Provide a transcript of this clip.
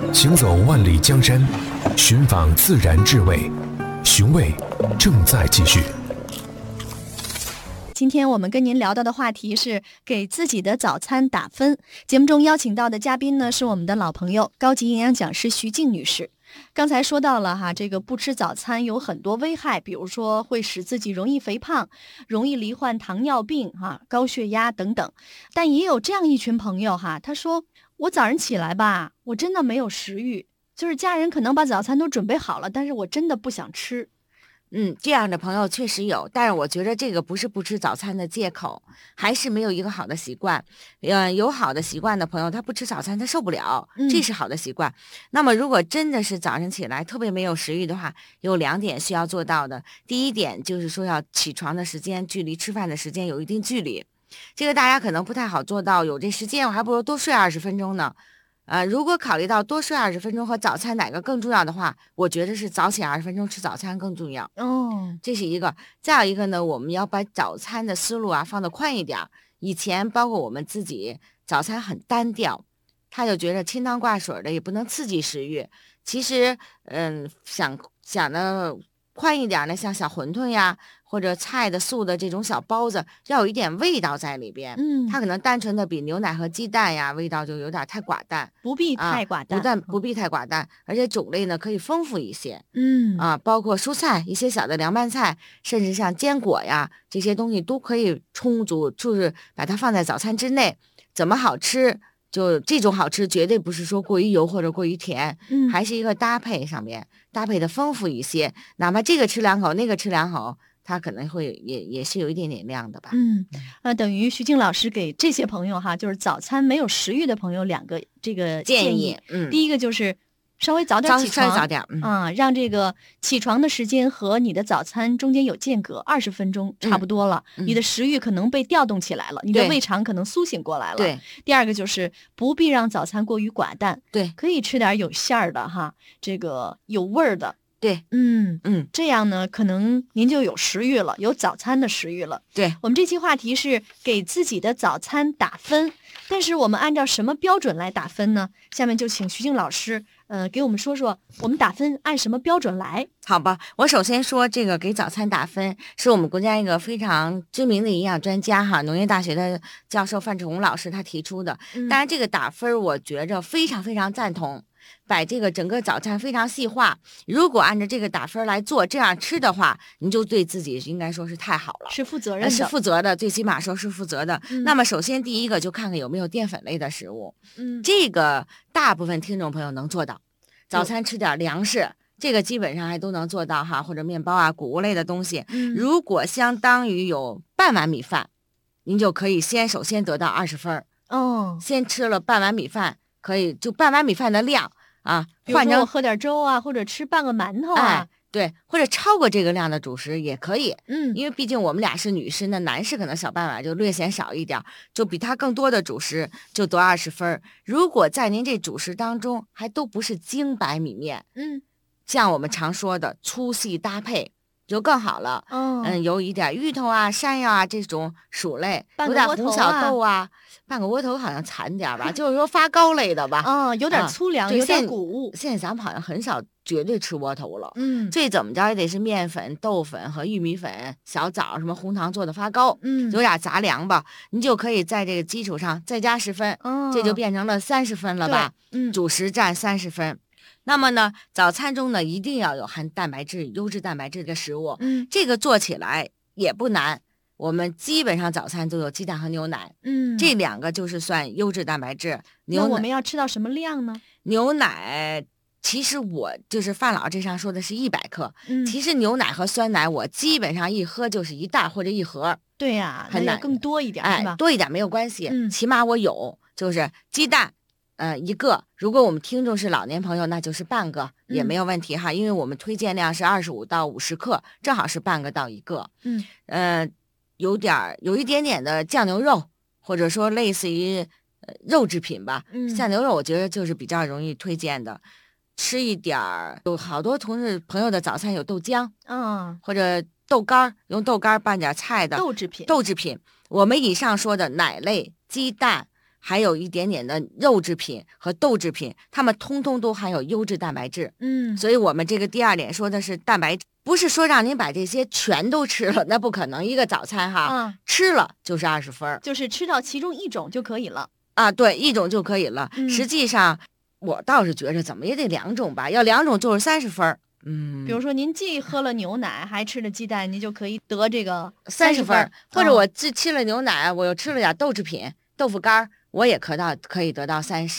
行走万里江山，寻访自然智慧，寻味正在继续。 今天我们跟您聊到的话题是给自己的早餐打分。节目中邀请到的嘉宾呢，是我们的老朋友高级营养讲师徐静女士。刚才说到了哈，这个不吃早餐有很多危害，比如说会使自己容易肥胖，容易罹患糖尿病哈、高血压等等。但也有这样一群朋友哈，他说我早上起来吧，我真的没有食欲，就是家人可能把早餐都准备好了，但是我真的不想吃。 这样的朋友确实有，但是我觉得这个不是不吃早餐的借口，还是没有一个好的习惯。有好的习惯的朋友，他不吃早餐他受不了，这是好的习惯。那么如果真的是早上起来特别没有食欲的话，有2点需要做到的。第一点就是说要起床的时间距离吃饭的时间有一定距离，这个大家可能不太好做到，有这时间我还不如多睡20分钟呢。如果考虑到多睡20分钟和早餐哪个更重要的话，我觉得是早起20分钟吃早餐更重要。这是一个。再有一个呢，我们要把早餐的思路放得宽一点。以前包括我们自己早餐很单调，他就觉得清汤挂水的也不能刺激食欲。其实想的宽一点呢，像小馄饨呀，或者菜的素的这种小包子，要有一点味道在里边。它可能单纯的比牛奶和鸡蛋呀味道就有点太寡淡， 不必太寡淡， 不必太寡淡，而且种类呢可以丰富一些。包括蔬菜，一些小的凉拌菜，甚至像坚果呀这些东西都可以充足，就是把它放在早餐之内。怎么好吃？就这种好吃绝对不是说过于油或者过于甜，还是一个搭配上面搭配的丰富一些，哪怕这个吃2口那个吃2口，它可能会也是有一点点量的吧。 等于徐静老师给这些朋友哈，就是早餐没有食欲的朋友2个这个建议。第一个就是稍微早点起床，让这个起床的时间和你的早餐中间有间隔20分钟差不多了，你的食欲可能被调动起来了，你的胃肠可能苏醒过来了。 对。 第二个就是不必让早餐过于寡淡， 对， 可以吃点有馅儿的哈，这个有味儿的。 对， 这样呢，可能您就有食欲了，有早餐的食欲了。 对， 我们这期话题是给自己的早餐打分，但是我们按照什么标准来打分呢？下面就请徐静老师，给我们说说我们打分按什么标准来？ 好吧，我首先说这个给早餐打分，是我们国家一个非常知名的营养专家哈，农业大学的教授范志红老师他提出的。当然，这个打分我觉着非常非常赞同。把这个整个早餐非常细化，如果按照这个打分来做，这样吃的话，你就对自己应该说是太好了， 是负责任的， 是负责的，最起码说是负责的。那么首先第一个就看看有没有淀粉类的食物，这个大部分听众朋友能做到，早餐吃点粮食，这个基本上还都能做到哈，或者面包啊、谷物类的东西。如果相当于有半碗米饭，您就可以首先得到20分。先吃了半碗米饭，可以就半碗米饭的量啊，换成我喝点粥啊，或者吃半个馒头啊， 对，或者超过这个量的主食也可以。因为毕竟我们俩是女士，那男士可能小半碗就略显少一点，就比他更多的主食就得20分。如果在您这主食当中还都不是精白米面，像我们常说的粗细搭配就更好了。有一点芋头啊、山药啊这种薯类，有点红小豆啊，半个窝头好像惨点吧，就是说发糕类的吧。 有点粗粮，有点谷物。 现在咱们好像很少绝对吃窝头了。最怎么着也得是面粉、豆粉和玉米粉、小枣什么红糖做的发糕。有点杂粮吧，你就可以在这个基础上再加10分，这就变成了30分了吧。主食占30分。那么呢，早餐中呢一定要有含蛋白质、优质蛋白质的食物。这个做起来也不难，我们基本上早餐都有鸡蛋和牛奶。这2个就是算优质蛋白质。 那我们要吃到什么量呢？ 牛奶其实我就是范老这上说的是100克，其实牛奶和酸奶我基本上一喝就是1袋或者1盒。 对呀，很难更多一点，是吧？ 多一点没有关系，起码我有，就是鸡蛋。1个，如果我们听众是老年朋友，那就是半个也没有问题哈，因为我们推荐量是25到50克，正好是半个到1个。有一点点的酱牛肉，或者说类似于肉制品吧。酱牛肉我觉得就是比较容易推荐的，吃一点儿。有好多同事朋友的早餐有豆浆，或者豆干，用豆干拌点菜的豆制品。 我们以上说的奶类、鸡蛋还有一点点的肉制品和豆制品，它们通通都含有优质蛋白质。所以我们这个第二点说的是蛋白质，不是说让您把这些全都吃了，那不可能。一个早餐哈，吃了就是20分， 就是吃到其中一种就可以了啊，对，一种就可以了。实际上我倒是觉着怎么也得2种吧，要2种就是30分。 比如说您既喝了牛奶还吃了鸡蛋，您就可以得这个 30分，或者我既吃了牛奶，我又吃了点豆制品、豆腐干，我也可以得到30。